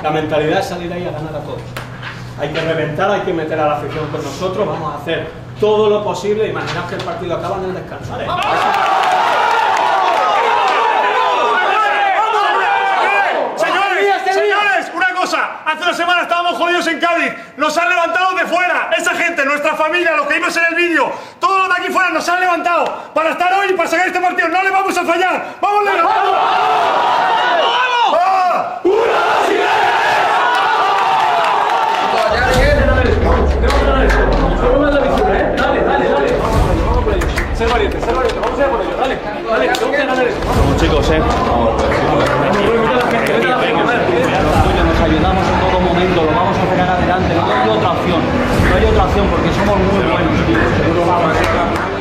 La mentalidad es salir ahí a ganar a todos. Hay que reventar, hay que meter a la afición con nosotros, vamos a hacer todo lo posible. Imaginaos que el partido acaba en el descanso. Señores, una cosa, hace una semana estábamos jodidos en Cádiz, nos han levantado de fuera, esa gente, nuestra familia, los que vimos en el vídeo, todos los de aquí fuera nos han levantado para estar hoy y para sacar este partido, no le vamos a fallar, ¡vamos, Leo! ¡Vamos! Ser valiente, vamos a ir por ello, dale, Vamos chicos, nos ayudamos en todo momento, lo vamos a sacar adelante, no hay otra opción porque somos muy buenos, tío.